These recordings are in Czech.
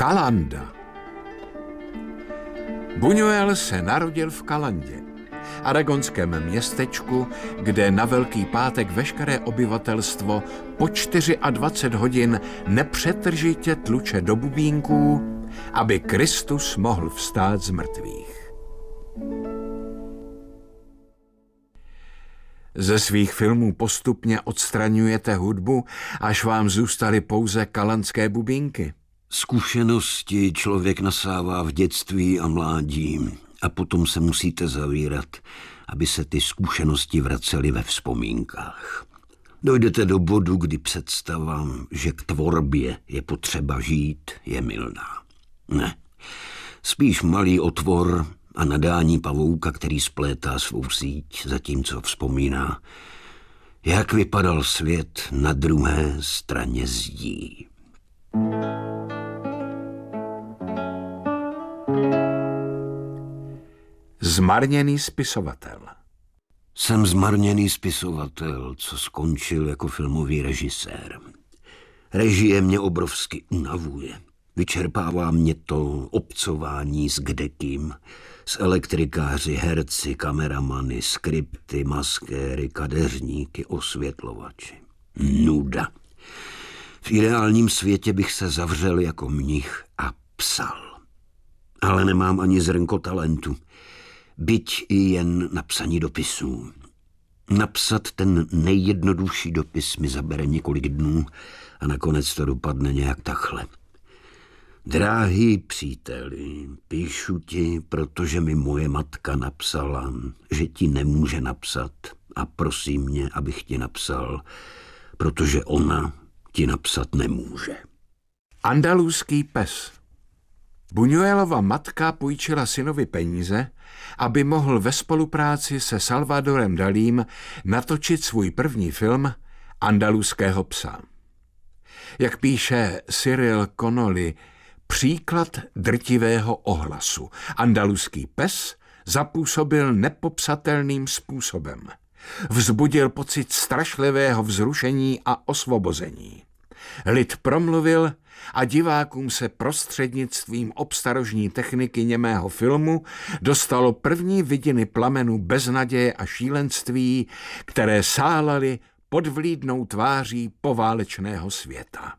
Kalanda. Buñuel se narodil v Kalandě, aragonském městečku, kde na Velký pátek veškeré obyvatelstvo po 24 hodin nepřetržitě tluče do bubínků, aby Kristus mohl vstát z mrtvých. Ze svých filmů postupně odstraňujete hudbu, až vám zůstaly pouze kalandské bubínky. Zkušenosti člověk nasává v dětství a mládí a potom se musíte zavírat, aby se ty zkušenosti vracely ve vzpomínkách. Dojdete do bodu, kdy představa, že k tvorbě je potřeba žít, je mylná. Ne, spíš malý otvor a nadání pavouka, který splétá svou síť, zatímco vzpomíná, jak vypadal svět na druhé straně zdí. Zmarněný spisovatel. Jsem zmarněný spisovatel, co skončil jako filmový režisér. Režie mě obrovsky unavuje. Vyčerpává mě to obcování s kdekým, s elektrikáři, herci, kameramany, skripty, maskéry, kadeřníky, osvětlovači. Nuda. V ideálním světě bych se zavřel jako mnich a psal. Ale nemám ani zrnko talentu. Byť i jen napsaní dopisů. Napsat ten nejjednodušší dopis mi zabere několik dnů a nakonec to dopadne nějak takhle. Drahý příteli, píšu ti, protože mi moje matka napsala, že ti nemůže napsat a prosí mě, abych ti napsal, protože ona ti napsat nemůže. Andaluzský pes. Buñuelova matka půjčila synovi peníze, aby mohl ve spolupráci se Salvadorem Dalím natočit svůj první film Andaluzského psa. Jak píše Cyril Connolly, příklad drtivého ohlasu. Andaluzský pes zapůsobil nepopsatelným způsobem. Vzbudil pocit strašlivého vzrušení a osvobození. Lid promluvil a divákům se prostřednictvím obstarožní techniky němého filmu dostalo první vidiny plamenů beznaděje a šílenství, které sálaly pod vlídnou tváří poválečného světa.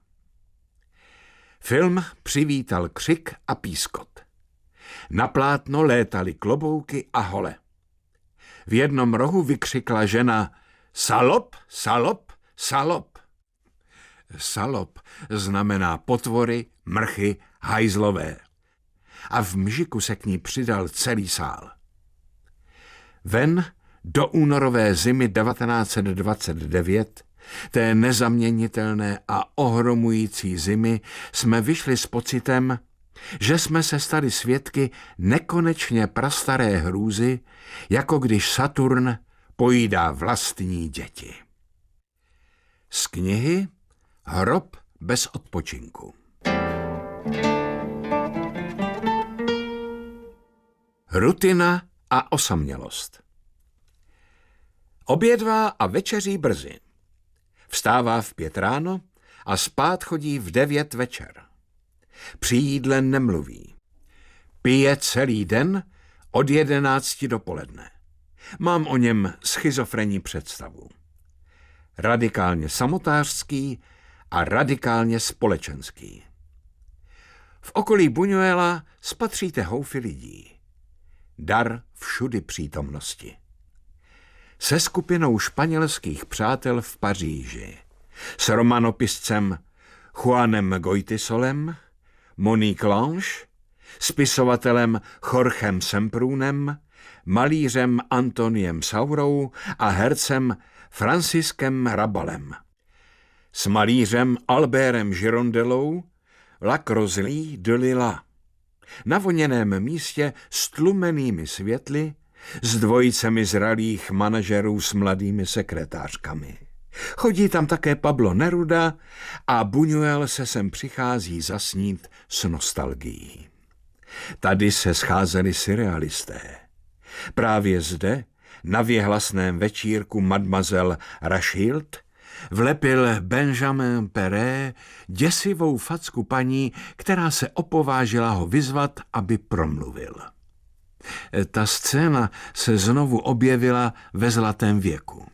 Film přivítal křik a pískot. Na plátno létaly klobouky a hole. V jednom rohu vykřikla žena salop, salop, salop. Salop znamená potvory, mrchy, hajzlové. A v mžiku se k ní přidal celý sál. Ven do únorové zimy 1929, té nezaměnitelné a ohromující zimy, jsme vyšli s pocitem, že jsme se stali svědky nekonečně prastaré hrůzy, jako když Saturn pojídá vlastní děti. Z knihy Hrob bez odpočinku. Rutina a osamělost. Obědvá a večeří brzy. Vstává v 5 ráno a spát chodí v 9 večer. Při jídle nemluví. Pije celý den od 11 dopoledne. Mám o něm schizofrenní představu. Radikálně samotářský a radikálně společenský. V okolí Buñuela spatříte houfy lidí. Dar všudy přítomnosti. Se skupinou španělských přátel v Paříži. S romanopiscem Juanem Goytisolem, Monique Lange, spisovatelem Jorgem Semprunem, malířem Antoniem Saurou a hercem Franciskem Rabalem. S malířem Albertem Girondelou La Croisille de Lila. Na voněném místě s tlumenými světly, s dvojicemi zralých manažerů s mladými sekretářkami. Chodí tam také Pablo Neruda a Buñuel se sem přichází zasnít s nostalgií. Tady se scházeli surrealisté. Právě zde, na věhlasném večírku Mademoiselle Rachilde, vlepil Benjamin Perret děsivou facku paní, která se opovážila ho vyzvat, aby promluvil. Ta scéna se znovu objevila ve Zlatém věku.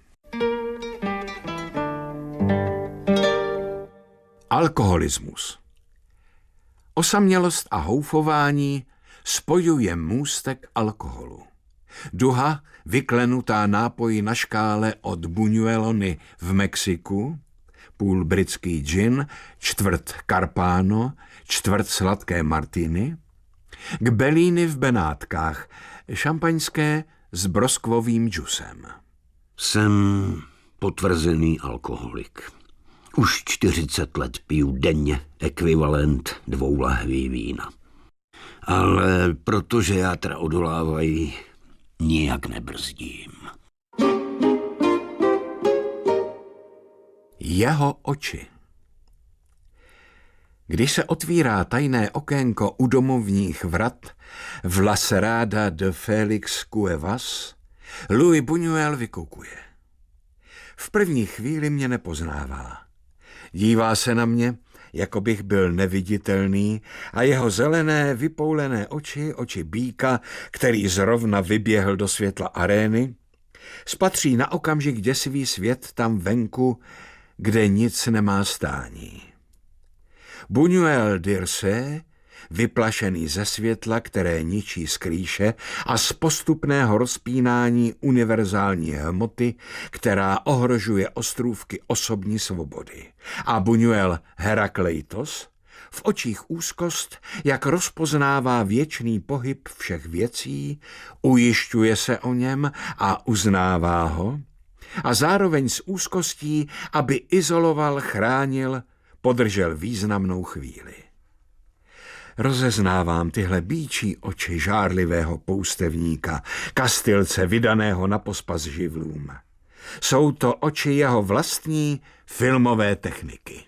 Alkoholismus. Osamělost a houfování spojuje můstek alkoholu. Duha, vyklenutá nápoji na škále od Buñuelony v Mexiku, půl britský gin, čtvrt Carpano, čtvrt sladké martiny, k Bellini v Benátkách, šampaňské s broskvovým džusem. Jsem potvrzený alkoholik. Už 40 let piju denně ekvivalent 2 lahví vína. Ale protože játra odolávají, nijak nebrzdím. Jeho oči. Když se otvírá tajné okénko u domovních vrat v La Serrada de Félix Cuevas, Louis Buñuel vykukuje. V první chvíli mě nepoznává. Dívá se na mě, jako bych byl neviditelný, a jeho zelené, vypoulené oči býka, který zrovna vyběhl do světla arény, spatří na okamžik děsivý svět tam venku, kde nic nemá stání. Buñuel d'Orsay, vyplašený ze světla, které ničí skrýše, a z postupného rozpínání univerzální hmoty, která ohrožuje ostrůvky osobní svobody. A Buñuel Herakleitos, v očích úzkost, jak rozpoznává věčný pohyb všech věcí, ujišťuje se o něm a uznává ho, a zároveň s úzkostí, aby izoloval, chránil, podržel významnou chvíli. Rozeznávám tyhle býčí oči žárlivého poustevníka, kastilce vydaného na pospas živlům. Jsou to oči jeho vlastní filmové techniky.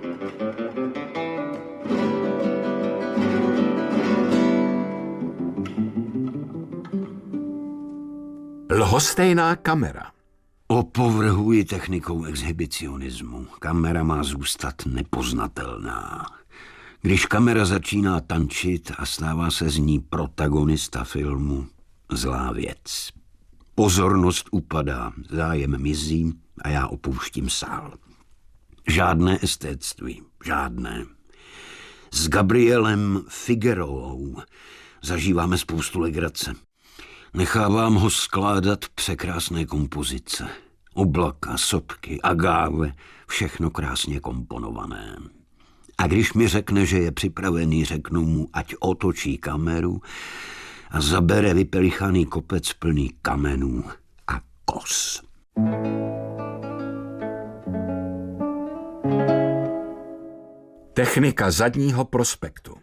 Lhostejná kamera. Opovrhuji technikou exhibicionismu. Kamera má zůstat nepoznatelná. Když kamera začíná tančit a stává se z ní protagonista filmu, zlá věc. Pozornost upadá, zájem mizí a já opouštím sál. Žádné estétství, žádné. S Gabrielem Figueroou zažíváme spoustu legrace. Nechávám ho skládat překrásné kompozice. Oblaka, sopky, agáve, všechno krásně komponované. A když mi řekne, že je připravený, řeknu mu, ať otočí kameru a zabere vypelichaný kopec plný kamenů a kos. Technika zadního prospektu.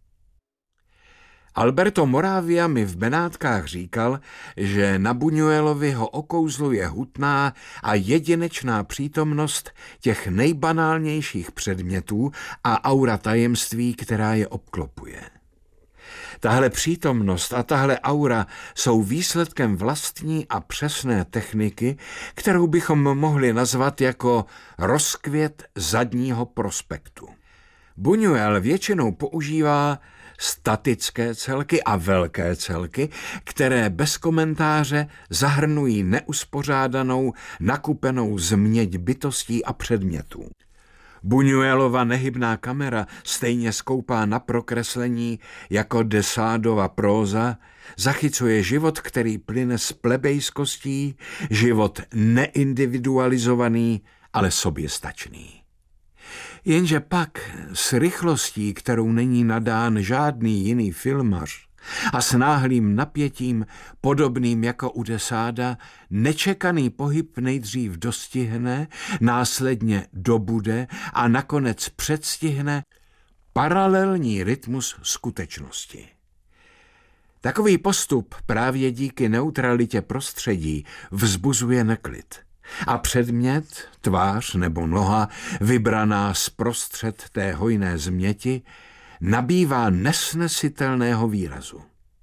Alberto Moravia mi v Benátkách říkal, že na Buñuelovi ho okouzluje hutná a jedinečná přítomnost těch nejbanálnějších předmětů a aura tajemství, která je obklopuje. Tahle přítomnost a tahle aura jsou výsledkem vlastní a přesné techniky, kterou bychom mohli nazvat jako rozkvět zadního prospektu. Buñuel většinou používá statické celky a velké celky, které bez komentáře zahrnují neuspořádanou, nakupenou změť bytostí a předmětů. Buñuelova nehybná kamera, stejně skoupá na prokreslení jako de Sadova próza, zachycuje život, který plyne s plebejskostí, život neindividualizovaný, ale soběstačný. Jenže pak s rychlostí, kterou není nadán žádný jiný filmař, a s náhlým napětím, podobným jako u de Sada, nečekaný pohyb nejdřív dostihne, následně dobude a nakonec předstihne paralelní rytmus skutečnosti. Takový postup právě díky neutralitě prostředí vzbuzuje neklid. A předmět, tvář nebo noha, vybraná zprostřed té hojné změti, nabývá nesnesitelného výrazu.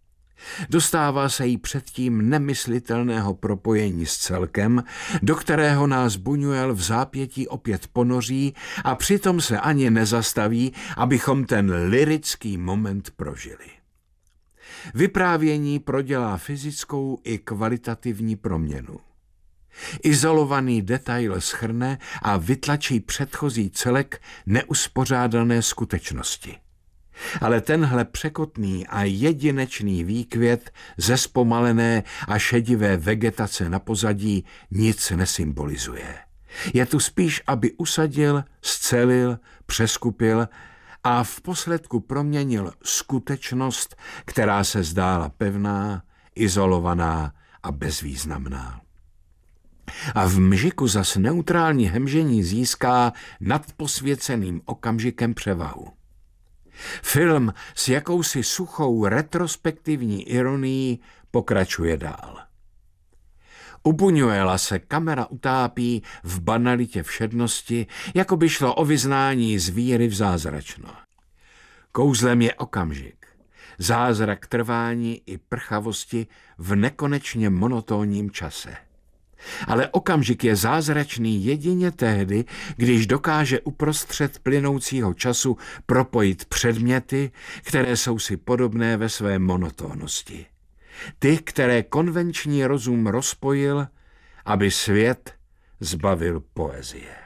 Dostává se jí předtím nemyslitelného propojení s celkem, do kterého nás Buñuel v zápětí opět ponoří a přitom se ani nezastaví, abychom ten lyrický moment prožili. Vyprávění prodělá fyzickou i kvalitativní proměnu. Izolovaný detail shrne a vytlačí předchozí celek neuspořádané skutečnosti. Ale tenhle překotný a jedinečný výkvět ze zpomalené a šedivé vegetace na pozadí nic nesymbolizuje. Je tu spíš, aby usadil, scelil, přeskupil a v posledku proměnil skutečnost, která se zdála pevná, izolovaná a bezvýznamná. A v mžiku zas neutrální hemžení získá nad posvěceným okamžikem převahu. Film s jakousi suchou retrospektivní ironií pokračuje dál. U Buñuela se kamera utápí v banalitě všednosti, jako by šlo o vyznání z víry v zázračno. Kouzlem je okamžik, zázrak trvání i prchavosti v nekonečně monotónním čase. Ale okamžik je zázračný jedině tehdy, když dokáže uprostřed plynoucího času propojit předměty, které jsou si podobné ve své monotónnosti. Ty, které konvenční rozum rozpojil, aby svět zbavil poezie.